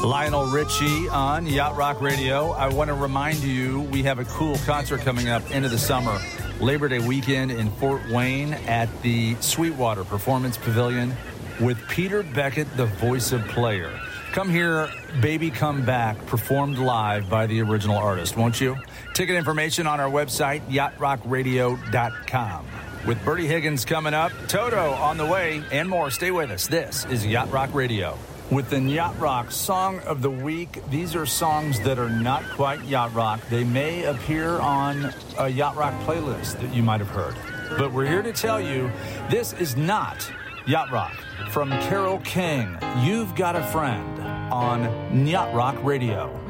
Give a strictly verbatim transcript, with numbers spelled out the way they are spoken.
Lionel Richie on Yacht Rock Radio. I want to remind you we have a cool concert coming up into the summer. Labor Day weekend in Fort Wayne at the Sweetwater Performance Pavilion with Peter Beckett, the voice of Player. Come hear Baby Come Back performed live by the original artist, won't you? Ticket information on our website, yacht rock radio dot com. With Bertie Higgins coming up, Toto on the way, and more. Stay with us. This is Yacht Rock Radio. With the Yacht Rock Song of the Week, these are songs that are not quite Yacht Rock. They may appear on a Yacht Rock playlist that you might have heard. But we're here to tell you, this is not Yacht Rock. From Carole King, You've Got a Friend on Yacht Rock Radio.